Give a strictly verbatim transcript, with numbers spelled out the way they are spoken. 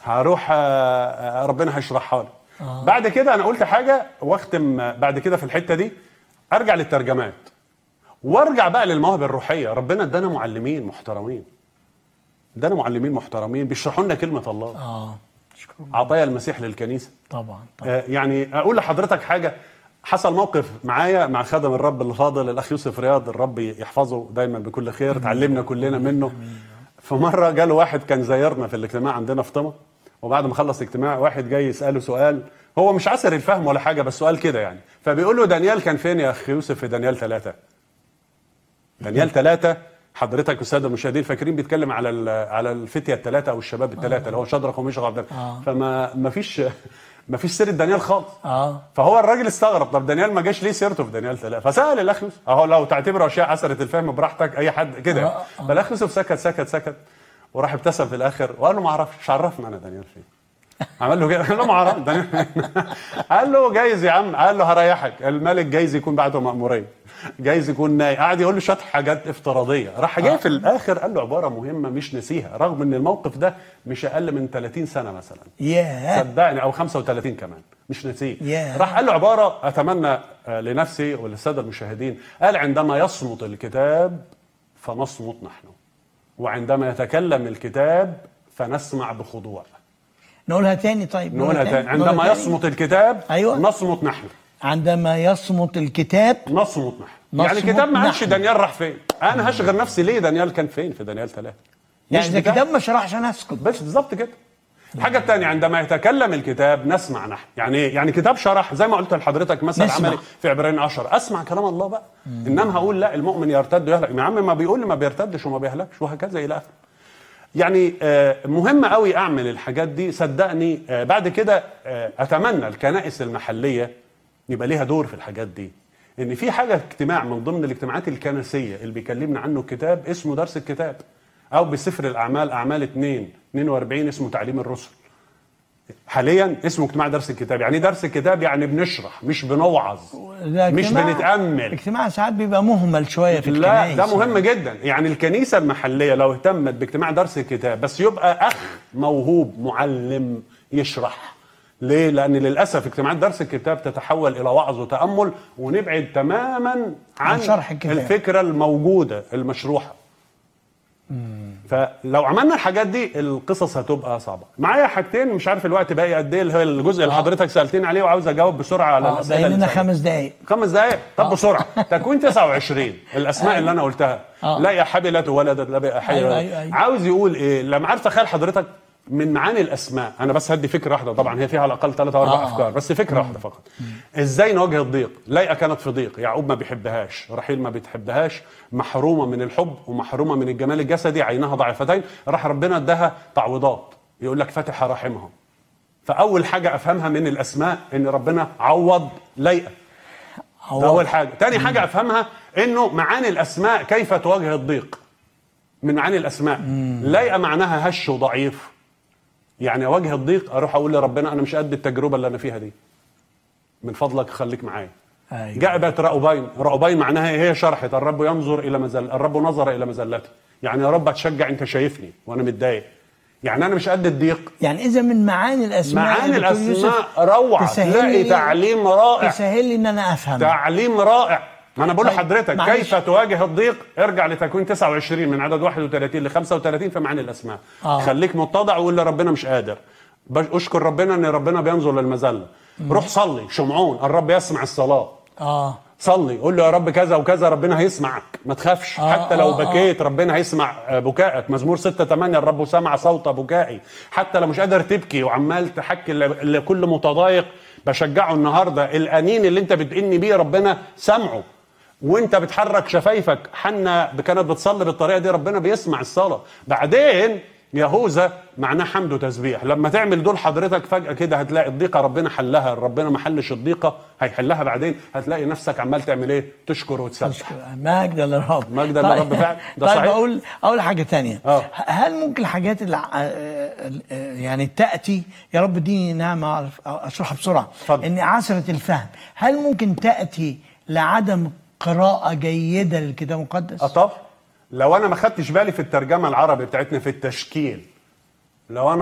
هروح آه ربنا هيشرحها لي. آه. بعد كده انا قلت حاجه واختم بعد كده في الحته دي، ارجع للترجمات وارجع بقى للمواهب الروحيه. ربنا ادانا معلمين محترمين، ادانا معلمين محترمين بيشرحوا لنا كلمه الله. اه عطايا المسيح للكنيسه. طبعا, طبعا. آه يعني اقول لحضرتك حاجه، حصل موقف معايا مع خادم الرب الفاضل الاخ يوسف رياض، الرب يحفظه دايما بكل خير، اتعلمنا كلنا منه. فمره جاله واحد كان زيرنا في الاجتماع عندنا في طمع، وبعد ما خلص اجتماع واحد جاي يساله سؤال هو مش عسر الفهم ولا حاجه، بس سؤال كده يعني. فبيقول له دانيال كان فين يا اخ يوسف في دانيال ثلاثة؟ دانيال ثلاثة حضرتك والساده المشاهدين فاكرين بيتكلم على على الفتيه الثلاثه او الشباب الثلاثه اللي هو شدرخ وميشخ وعبد آه. فما ما فيش ما فيش سيره دانيال خالص. اه فهو الراجل استغرب، طب دانيال ما جاش ليه سيرته في دانيال ثلاثة؟ فسال الاخ يوسف، اهو لو تعتبره اشياء عسره الفهم براحتك اي حد كده. آه. آه. فالاخ يوسف سكت سكت سكت وراح ابتسم في الاخر وقال له ما اعرفش، مش عرفنا انا دانيال فين. عمل له كده، قال له ما اعرف دانيال. قال له جايز يا عم، قال له هريحك، الملك جايز يكون بعته مأموريه، جايز يكون ناي، قاعد يقول له شويه حاجات افتراضيه. راح جاي في الاخر قال له عباره مهمه مش نسيها، رغم ان الموقف ده مش اقل من ثلاثين سنه مثلا. ياه صدقني، او خمسة وثلاثين كمان، مش نسيه. yeah. راح قال له عباره اتمنى لنفسي وللساده المشاهدين، قال عندما يصمت الكتاب فنصمت نحن، وعندما يتكلم الكتاب فنسمع بخضوع. نقولها تاني طيب. نقولها تاني. عندما نقولها يصمت تاني. الكتاب أيوة. نصمت نحن. عندما يصمت الكتاب نصمت نحن. يعني الكتاب ما قالش دانيال راح فين، انا هشغل نفسي ليه دانيال كان فين في دانيال ثلاثة. يعني اذا الكتاب ما شرحش انا اسكت بس بالظبط كده. الحاجه الثانيه عندما يتكلم الكتاب نسمع نحن. يعني ايه؟ يعني كتاب شرح زي ما قلت لحضرتك مثل عملي في عبرين عشرة، اسمع كلام الله بقى. مم. انما هقول لا المؤمن يرتد ويهلك، يا عم ما بيقول لي ما بيرتدش وما بيهلكش وهكذا الى اخره. يعني مهم قوي اعمل الحاجات دي صدقني. بعد كده اتمنى الكنائس المحليه يبقى ليها دور في الحاجات دي، ان في حاجه اجتماع من ضمن الاجتماعات الكنسيه اللي بيكلمنا عنه الكتاب اسمه درس الكتاب، او بسفر الاعمال اعمال اثنين اثنين وأربعين اسمه تعليم الرسل. حاليا اسمه اجتماع درس الكتاب. يعني درس الكتاب يعني بنشرح مش بنوعظ مش بنتامل. اجتماع ساعات بيبقى مهمل شويه في الكنائس. لا ده مهم جدا. يعني الكنيسه المحليه لو اهتمت باجتماع درس الكتاب بس يبقى اخ موهوب معلم يشرح. ليه؟ لان للاسف اجتماعات درس الكتاب تتحول الى وعظ وتامل ونبعد تماما عن, عن شرح الكتاب. الفكره الموجوده المشروحه. مم. فلو عملنا الحاجات دي القصص هتبقى صعبه. معايا حاجتين مش عارف الوقت باقي قد ايه، اللي هو الجزء اللي حضرتك سالتني عليه وعاوز اجاوب بسرعه على الاسئله. باقي لنا خمس دقائق. خمس دقائق طب آه. بسرعه. تكوين تسعة وعشرين الاسماء اللي انا قلتها. آه. لا يا حبلت ولدت لا بقى حي. أيوة أيوة أيوة. عاوز يقول ايه؟ لما عارف تخيل حضرتك من معاني الاسماء، انا بس هدي فكره واحده، طبعا هي فيها على الاقل ثلاثة او اربع افكار بس فكره واحده فقط. ازاي نواجه الضيق؟ ليئه كانت في ضيق، يعقوب ما بيحبهاش، رحيل ما بتحبهاش، محرومه من الحب ومحرومه من الجمال الجسدي، عينها ضعيفتين، راح ربنا اداها تعويضات، يقول لك فتح رحمها. فاول حاجه افهمها من الاسماء ان ربنا عوض ليئه. ده اول حاجه. تاني حاجه افهمها انه معاني الاسماء كيف تواجه الضيق. من معاني الاسماء ليئه معناها هش وضعيف، يعني اواجه الضيق اروح اقول لربنا انا مش قد التجربه اللي انا فيها دي، من فضلك خليك معايا. أيوة. جاءت رأوبين، رأوبين معناها هي شرحت الرب ينظر الى مزل، الرب نظر الى مزلتي، يعني يا رب اتشجع انت شايفني وانا متضايق، يعني انا مش قد الضيق. يعني اذا من معاني الاسماء معاني الاسماء روعه، تلاقي تعليم رائع، تسهل لي ان انا افهم تعليم رائع. انا بقول لحضرتك طيب. كيف تواجه الضيق؟ ارجع لتكوين تسعة وعشرين من عدد واحد وثلاثين ل خمسة وثلاثين في معاني الاسماء. آه. خليك متضع وقول لربنا مش قادر، اشكر ربنا ان ربنا بينظر للمذله. روح صلي شمعون، الرب يسمع الصلاه. اه صلي قول له يا رب كذا وكذا، ربنا هيسمعك ما تخافش. آه حتى لو آه بكيت آه. ربنا هيسمع بكائك. مزمور ستة ثمانية الرب سمع صوت بكائي. حتى لو مش قادر تبكي وعمال تحكي لكل متضايق، بشجعه النهارده الانين اللي انت بتئني بيه ربنا سمعه، وانت بتحرك شفايفك. حنا كانت بتصلي بالطريقه دي ربنا بيسمع الصلاه. بعدين يهوذا معناه حمد وتسبيح. لما تعمل دول حضرتك فجاه كده هتلاقي الضيقه ربنا حلها. ربنا ما حلش الضيقه هيحلها بعدين، هتلاقي نفسك عمال تعمل ايه؟ تشكر وتسبح. مجد للرب، مجد للرب فعلا. ده طيب صحيح. اقول اقول حاجه ثانيه. أوه. هل ممكن الحاجات اللي يعني تاتي، يا رب اديني نعمه اشرحها بسرعه، فضل. ان عسره الفهم، هل ممكن تاتي لعدم قراءة جيدة للكتاب المقدس؟ طب لو انا ما خدتش بالي في الترجمة العربي بتاعتنا في التشكيل، لو انا